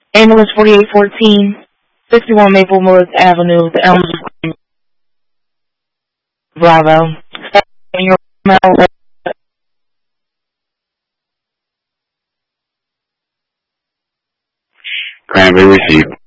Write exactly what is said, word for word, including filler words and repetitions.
Ambulance forty-eight fourteen, sixty-one Maplewood Avenue, the Elms of Green, Bravo. In your mail. Cranberry received.